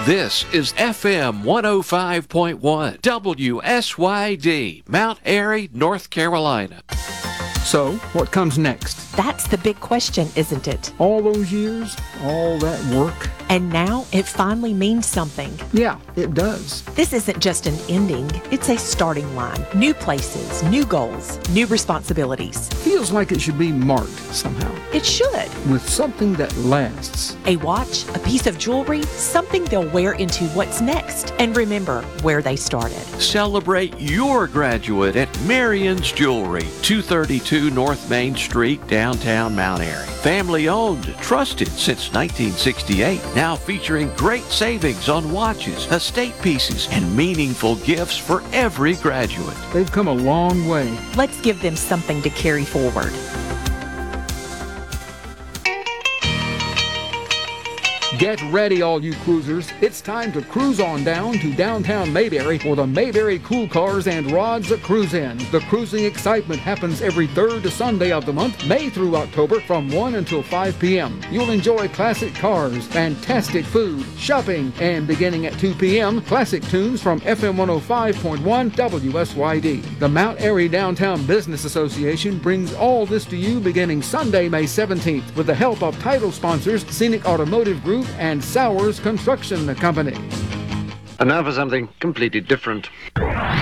This is FM 105.1 WSYD, Mount Airy, North Carolina. So, what comes next? That's the big question, isn't it? All those years, all that work. And now it finally means something. Yeah, it does. This isn't just an ending, it's a starting line. New places, new goals, new responsibilities. Feels like it should be marked somehow. It should. With something that lasts. A watch, a piece of jewelry, something they'll wear into what's next. And remember where they started. Celebrate your graduate at Marion's Jewelry, 232 North Main Street, downtown Mount Airy. Family owned, trusted since 1968. Now featuring great savings on watches, estate pieces, and meaningful gifts for every graduate. They've come a long way. Let's give them something to carry forward. Get ready, all you cruisers. It's time to cruise on down to downtown Mayberry for the Mayberry Cool Cars and Rods Cruise In. The cruising excitement happens every third Sunday of the month, May through October, from 1 until 5 p.m. You'll enjoy classic cars, fantastic food, shopping, and beginning at 2 p.m., classic tunes from FM 105.1 WSYD. The Mount Airy Downtown Business Association brings all this to you beginning Sunday, May 17th, with the help of title sponsors Scenic Automotive Group and Sowers Construction Company. And now for something completely different.